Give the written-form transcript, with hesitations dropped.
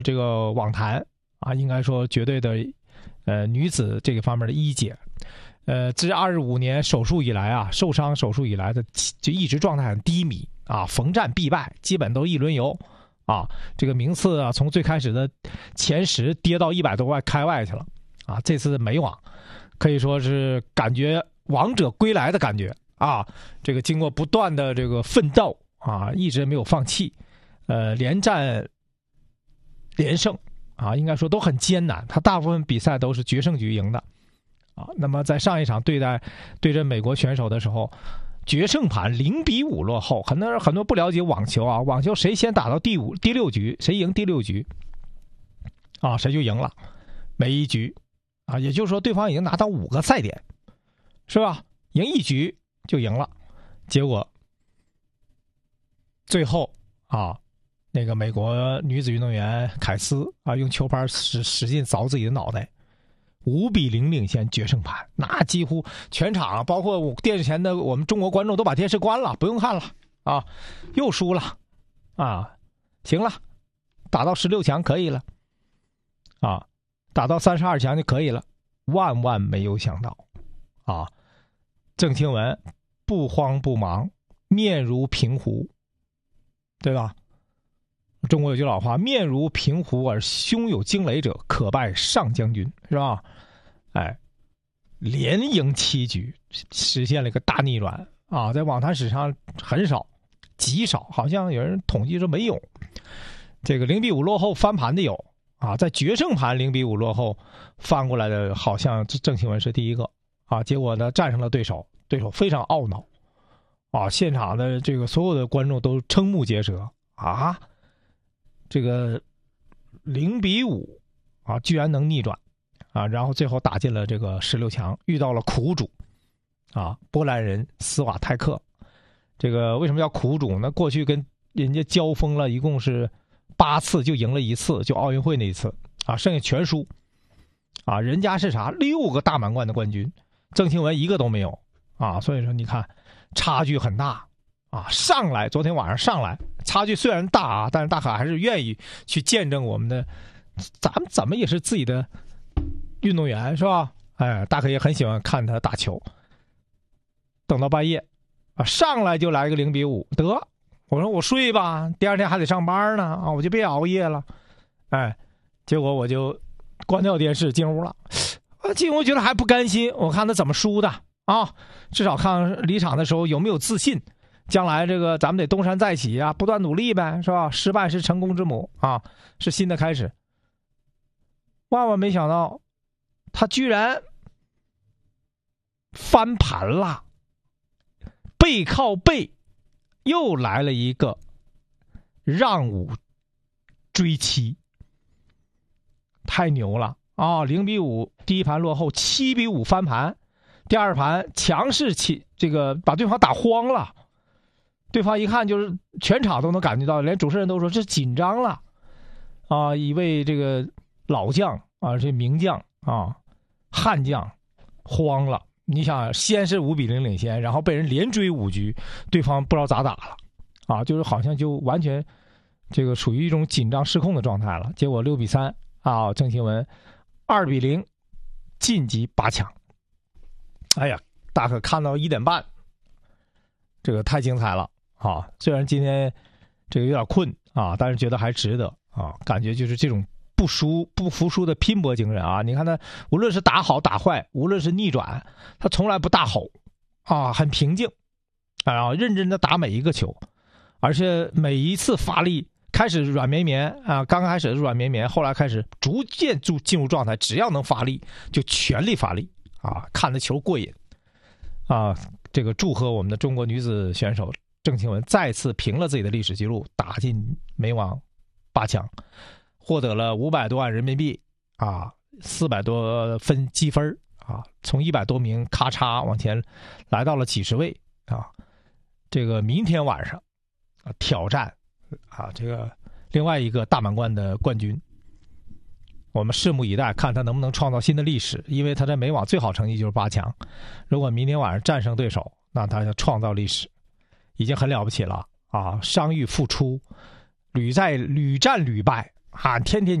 这个网坛啊，应该说绝对的女子这个方面的一姐。自25年手术以来啊，受伤手术以来的就一直状态很低迷啊，逢战必败，基本都一轮游啊。这个名次啊，从最开始的前10跌到100多块开外去了啊。这次美网可以说是感觉王者归来的感觉啊。这个经过不断的这个奋斗啊，一直没有放弃，连战连胜啊，应该说都很艰难。他大部分比赛都是决胜局赢的。啊，那么在上一场对阵美国选手的时候，决胜盘0-5落后，很多不了解网球啊，网球谁先打到第6局，谁赢第6局，啊，谁就赢了，每一局，啊，也就是说对方已经拿到5个赛点，是吧？赢1局就赢了，结果最后啊，那个美国女子运动员凯斯啊，用球拍使劲凿自己的脑袋。5-0领先决胜盘，那几乎全场包括电视前的我们中国观众都把电视关了，不用看了啊，又输了啊，行了，打到16强可以了啊，打到32强就可以了。万万没有想到啊，郑钦文不慌不忙，面如平湖，对吧？中国有句老话，面如平湖而胸有惊雷者，可拜上将军，是吧？哎，连赢7局，实现了一个大逆转啊！在网坛史上很少，极少，好像有人统计说没有。这个0-5落后翻盘的有啊，在决胜盘0-5落后翻过来的，好像郑钦文是第一个啊。结果呢，战胜了对手，对手非常懊恼啊！现场的这个所有的观众都瞠目结舌啊！这个0-5啊，居然能逆转啊！然后最后打进了这个16强，遇到了苦主啊，波兰人斯瓦泰克。这个为什么叫苦主呢？过去跟人家交锋了，一共是8次，就赢了1次，就奥运会那一次啊，剩下全输啊。人家是啥？6个大满贯的冠军，郑钦文1个都没有啊。所以说你看差距很大。啊，上来，昨天晚上上来，差距虽然大啊，但是大可还是愿意去见证我们的，咱们怎么也是自己的运动员是吧？哎，大可也很喜欢看他打球。等到半夜，啊，上来就来个0-5，得，我说我睡吧，第二天还得上班呢，啊，我就别熬夜了，哎，结果我就关掉电视进屋了，进屋觉得还不甘心，我看他怎么输的啊，至少看离场的时候有没有自信。将来这个咱们得东山再起啊，不断努力呗，是吧？失败是成功之母啊，是新的开始。万万没想到，他居然翻盘了，背靠背又来了一个让5追7，太牛了啊！0-5第一盘落后，7-5翻盘，第二盘强势起，这个把对方打慌了。对方一看就是全场都能感觉到，连主持人都说这紧张了啊！一位这个老将啊，这名将啊，悍将慌了。你想，先是5-0领先，然后被人连追5局，对方不知道咋打了啊，就是好像就完全这个属于一种紧张失控的状态了。结果6-3啊，郑钦文2-0晋级8强。哎呀，大可看到1点半，这个太精彩了。啊，虽然今天这个有点困啊，但是觉得还值得啊，感觉就是这种不服输的拼搏精神啊！你看他无论是打好打坏，无论是逆转，他从来不大吼啊，很平静啊，然后认真的打每一个球，而且每一次发力开始软绵绵啊，刚开始是软绵绵，后来开始逐渐进入状态，只要能发力就全力发力啊，看的球过瘾啊！这个祝贺我们的中国女子选手郑钦文再次平了自己的历史记录，打进美网8强，获得了500多万人民币啊，400多分积分啊，从100多名咔嚓往前来到了几十位啊。这个明天晚上啊挑战啊这个另外一个大满贯的冠军，我们拭目以待，看他能不能创造新的历史。因为他在美网最好成绩就是8强，如果明天晚上战胜对手，那他要创造历史。已经很了不起了啊！伤愈复出，屡战屡败啊，天天。